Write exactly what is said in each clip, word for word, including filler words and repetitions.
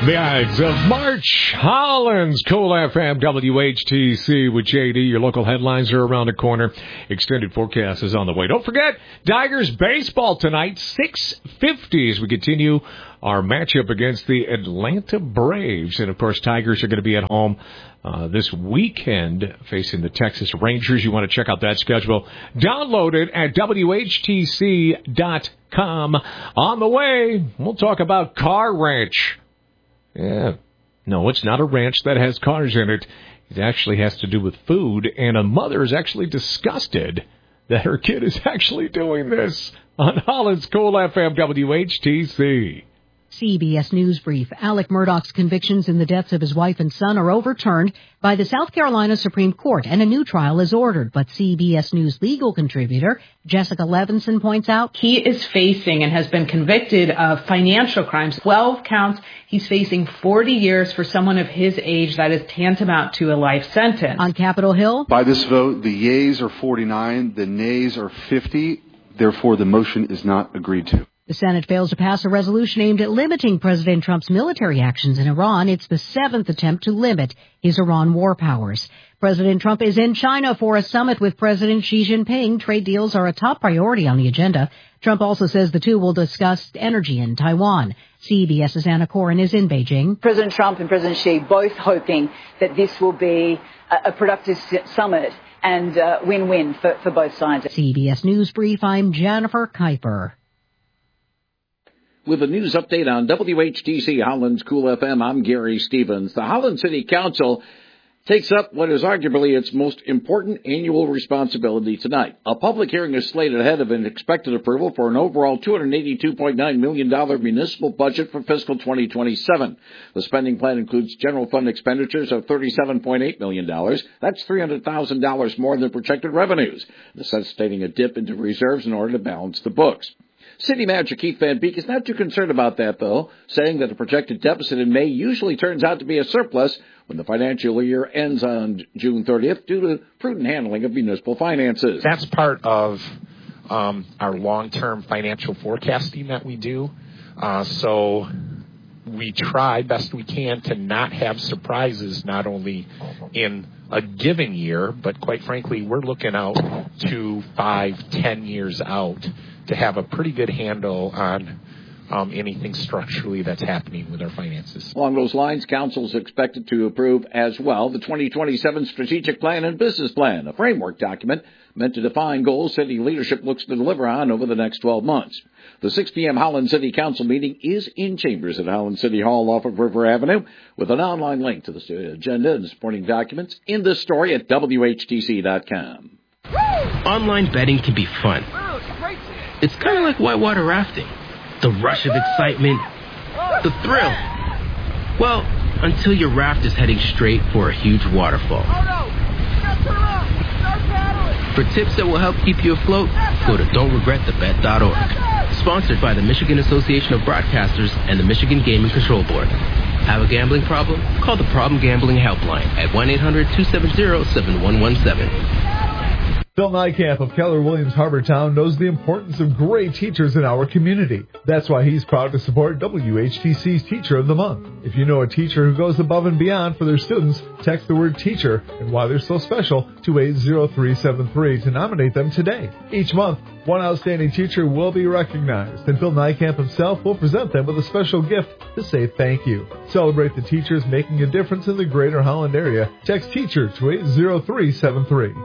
The Ides of March, Holland's Cool F M, W H T C with J D. Your local headlines are around the corner. Extended forecast is on the way. Don't forget, Tigers baseball tonight, six fifty as we continue our matchup against the Atlanta Braves. And, of course, Tigers are going to be at home uh, this weekend facing the Texas Rangers. You want to check out that schedule. Download it at W H T C dot com. On the way, we'll talk about Car Ranch. Yeah. No, it's not a ranch that has cars in it. It actually has to do with food, and a mother is actually disgusted that her kid is actually doing this on Holland's Cool F M, W H T C. C B S News Brief. Alec Murdaugh's convictions in the deaths of his wife and son are overturned by the South Carolina Supreme Court, and a new trial is ordered. But C B S News legal contributor Jessica Levinson points out he is facing and has been convicted of financial crimes. twelve counts. He's facing forty years for someone of his age. That is tantamount to a life sentence. On Capitol Hill, by this vote, the yeas are forty-nine, the nays are fifty. Therefore, the motion is not agreed to. The Senate fails to pass a resolution aimed at limiting President Trump's military actions in Iran. It's the seventh attempt to limit his Iran war powers. President Trump is in China for a summit with President Xi Jinping. Trade deals are a top priority on the agenda. Trump also says the two will discuss energy in Taiwan. CBS's Anna Corin is in Beijing. President Trump and President Xi both hoping that this will be a productive summit and uh, win-win for, for both sides. C B S News Brief, I'm Jennifer Kuiper. With a news update on W H T C Holland's Cool F M, I'm Gary Stevens. The Holland City Council takes up what is arguably its most important annual responsibility tonight. A public hearing is slated ahead of an expected approval for an overall two hundred eighty-two point nine million dollars municipal budget for fiscal twenty twenty-seven. The spending plan includes general fund expenditures of thirty-seven point eight million dollars. That's three hundred thousand dollars more than projected revenues, necessitating a dip into reserves in order to balance the books. City Manager Keith Van Beek is not too concerned about that, though, saying that a projected deficit in May usually turns out to be a surplus when the financial year ends on June thirtieth due to prudent handling of municipal finances. That's part of um, our long-term financial forecasting that we do. Uh, so we try best we can to not have surprises, not only in a given year, but quite frankly, we're looking out to five, ten years out to have a pretty good handle on um, anything structurally that's happening with our finances. Along those lines, Council is expected to approve as well the twenty twenty-seven Strategic Plan and Business Plan, a framework document meant to define goals city leadership looks to deliver on over the next twelve months. The six p.m. Holland City Council meeting is in chambers at Holland City Hall off of River Avenue, with an online link to the agenda and supporting documents in this story at W H T C dot com. Online betting can be fun. It's kind of like whitewater rafting. The rush of excitement, the thrill. Well, until your raft is heading straight for a huge waterfall. For tips that will help keep you afloat, go to don't regret the bet dot org. Sponsored by the Michigan Association of Broadcasters and the Michigan Gaming Control Board. Have a gambling problem? Call the Problem Gambling Helpline at one eight hundred two seven zero seven one one seven. Phil Nykamp of Keller Williams Harbortown knows the importance of great teachers in our community. That's why he's proud to support W H T C's Teacher of the Month. If you know a teacher who goes above and beyond for their students, text the word teacher and why they're so special to eight zero three seven three to nominate them today. Each month, one outstanding teacher will be recognized, and Phil Nykamp himself will present them with a special gift to say thank you. Celebrate the teachers making a difference in the greater Holland area. Text teacher to eight zero three seven three.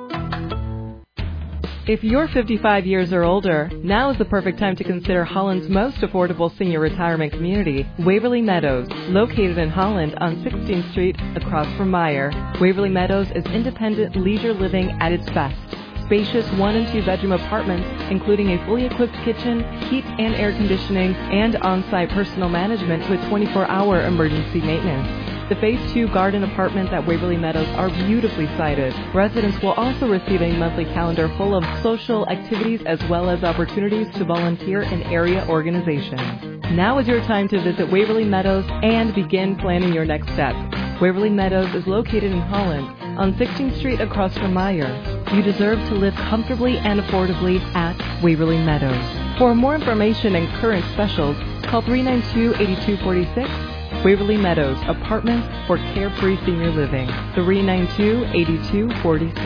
If you're fifty-five years or older, now is the perfect time to consider Holland's most affordable senior retirement community, Waverly Meadows, located in Holland on sixteenth Street across from Meyer. Waverly Meadows is independent leisure living at its best. Spacious one and two bedroom apartments, including a fully equipped kitchen, heat and air conditioning, and on-site personal management with twenty-four hour emergency maintenance. The Phase two garden apartments at Waverly Meadows are beautifully sited. Residents will also receive a monthly calendar full of social activities as well as opportunities to volunteer in area organizations. Now is your time to visit Waverly Meadows and begin planning your next step. Waverly Meadows is located in Holland on sixteenth Street across from Meyer. You deserve to live comfortably and affordably at Waverly Meadows. For more information and current specials, call three nine two, eight two four six Waverly Meadows, apartments for carefree senior living. three nine two, eight two four six.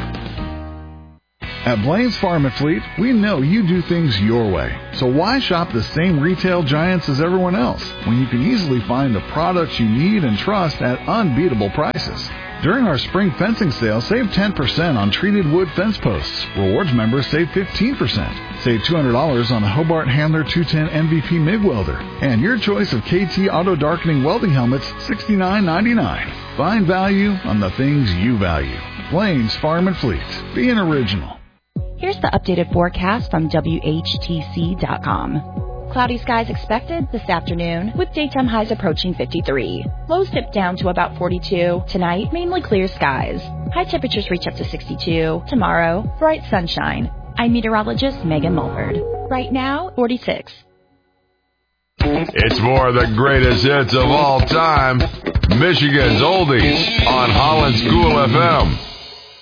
At Blaine's Farm and Fleet, we know you do things your way. So why shop the same retail giants as everyone else when you can easily find the products you need and trust at unbeatable prices? During our spring fencing sale, save ten percent on treated wood fence posts. Rewards members save fifteen percent. Save two hundred dollars on the Hobart Handler two ten M V P M I G welder. And your choice of K T auto darkening welding helmets, sixty-nine ninety-nine. Find value on the things you value. Blaine's Farm and Fleet. Be an original. Here's the updated forecast from W H T C dot com. Cloudy skies expected this afternoon with daytime highs approaching fifty-three. Lows dip down to about forty-two. Tonight, mainly clear skies. High temperatures reach up to sixty-two. Tomorrow, bright sunshine. I'm meteorologist Megan Mulford. Right now, forty-six. It's more of the greatest hits of all time. Michigan's Oldies on Holland School F M.